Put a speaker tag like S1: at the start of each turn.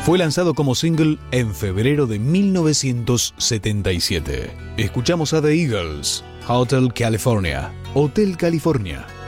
S1: Fue lanzado como single en febrero de 1977. Escuchamos a The Eagles, Hotel California, Hotel California.